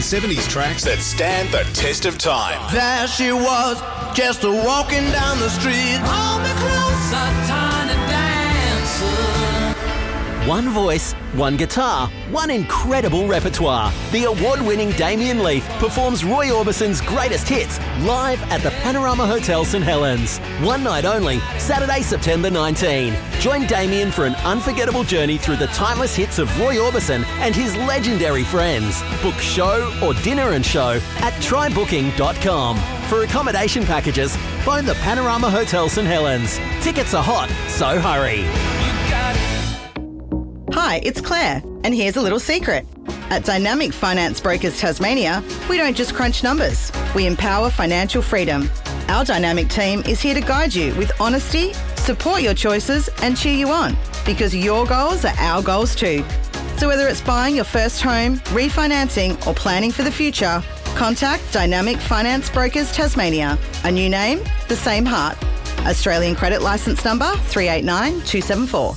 70s tracks that stand the test of time. There she was, just walking down the street. Hold me closer, tiny dancer. One voice, one guitar, one incredible repertoire. The award-winning Damien Leith performs Roy Orbison's greatest hits live at the Panorama Hotel St Helens. One night only, Saturday, September 19. Join Damien for an unforgettable journey through the timeless hits of Roy Orbison and his legendary friends. Book show or dinner and show at trybooking.com. For accommodation packages, phone the Panorama Hotel St Helens. Tickets are hot, so hurry. Hi, it's Claire, and here's a little secret. At Dynamic Finance Brokers Tasmania, we don't just crunch numbers, we empower financial freedom. Our dynamic team is here to guide you with honesty, support your choices and cheer you on, because your goals are our goals too. So whether it's buying your first home, refinancing or planning for the future, contact Dynamic Finance Brokers Tasmania. A new name, the same heart. Australian credit licence number 389274.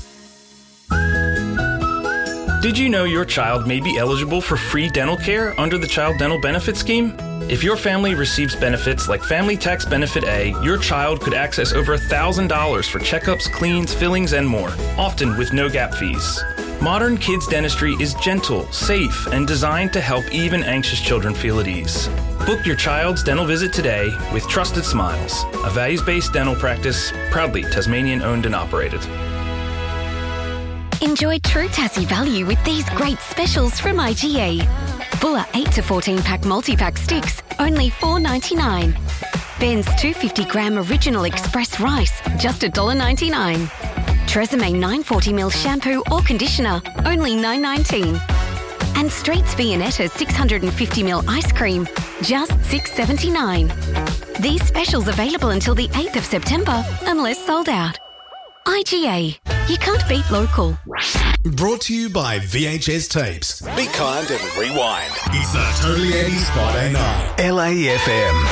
Did you know your child may be eligible for free dental care under the Child Dental Benefit Scheme? If your family receives benefits like Family Tax Benefit A, your child could access over $1,000 for checkups, cleans, fillings, and more, often with no gap fees. Modern Kids Dentistry is gentle, safe, and designed to help even anxious children feel at ease. Book your child's dental visit today with Trusted Smiles, a values-based dental practice proudly Tasmanian-owned and operated. Enjoy true Tassie value with these great specials from IGA. Bulla 8 to 14 pack multi-pack sticks, only $4.99. Ben's 250-gram original express rice, just $1.99. Tresemme 940ml shampoo or conditioner, only $9.19. And Straits Viennetta 650ml ice cream, just $6.79. These specials available until the 8th of September, unless sold out. IGA. You can't beat local. Brought to you by VHS Tapes. Be kind and rewind. It's the Totally 80s Friday night. LAFM.